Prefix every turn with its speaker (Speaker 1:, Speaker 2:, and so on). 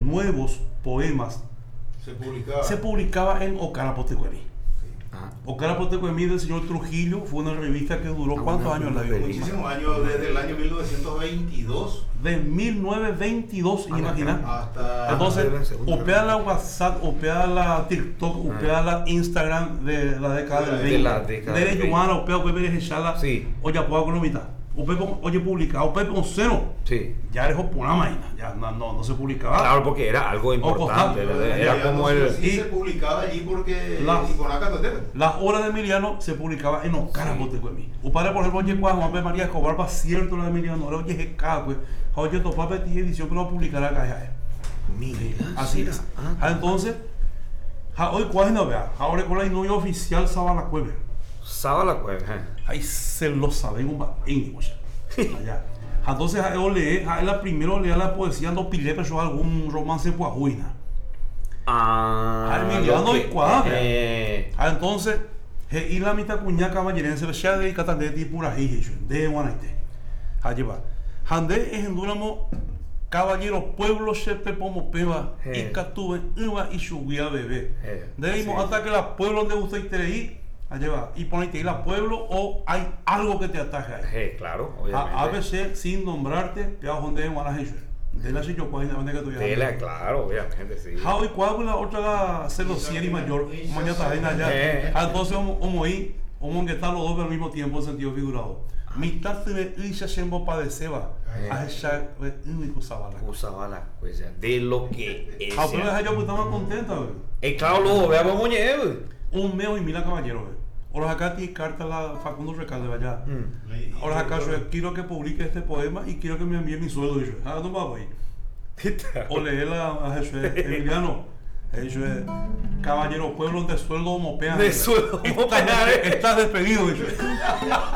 Speaker 1: nuevos poemas se publicaba en Ocarapotecuemi. Ocarapotecuemi del señor Trujillo fue una revista que duró ¿cuántos años la dio?
Speaker 2: Muchísimos años, desde el año 1922.
Speaker 1: De 1922, imagina.
Speaker 2: Hasta
Speaker 1: entonces, opera la WhatsApp, opera la TikTok, opera la Instagram de la década del 20. De Yumana, opera que me echala. Oye, puedo con mitad. Oye, publicado, oye, con cero.
Speaker 3: Sí.
Speaker 1: Ya dejó por una máquina, ya no se publicaba.
Speaker 3: Claro, porque era algo importante. Era como el.
Speaker 2: Sí, se publicaba allí porque.
Speaker 1: Las obras de Emiliano se publicaba en Ocarapotecuemi. Upare, por ejemplo, oye, cuando Juan María Escobar va cierto la de Emiliano, ahora oye, oye, tu papá tiene edición que lo publicará acá.
Speaker 3: Mira,
Speaker 1: así es. Entonces, hoy, ¿cuál es la novedad? Ahora con la novia oficial Sabalacueve. Ahí se lo sabemos en allá. Entonces, la primero lea la poesía, no pile, pero algún romance puajuina. Emiliano y cuadre. Entonces, y la mitad cuña caballerense, ya de Catandé, de Purají, de Guanaite. Allí va. Hande es en Duramo, caballero, pueblo, chepe, pomo, peba, y catuve, uva y subía bebé. Debemos hasta que la pueblo donde usted quiere ir. Allá va, y ponete ir al pueblo o hay algo que te ataje ahí.
Speaker 3: Claro, obviamente.
Speaker 1: A veces sin nombrarte, te vas a donde en Guanajuato. De la silla, pues, que tú
Speaker 3: ya. Claro, obviamente, sí.
Speaker 1: How y cuál la otra celosier y mayor, mañana está allá. Entonces, vamos ahí, vamos a estar los dos al mismo tiempo en sentido figurado. Mitad de Isha Shembo padeceba, a esa
Speaker 3: Usabala, pues ya, de lo que es.
Speaker 1: Pero yo estaba contenta, güey.
Speaker 3: Claro, luego veamos muñeco.
Speaker 1: Un mes y mil caballero, güey. Ahora acá tiene carta la Facundo Recalde allá. Ahora acá yo quiero que publique este poema y quiero que me envíe mi sueldo. Y yo, no va, güey. O leer a Jesús Emiliano. Jesús caballero, pueblo de sueldo mopea.
Speaker 3: De sueldo mopea.
Speaker 1: Estás despedido, dice.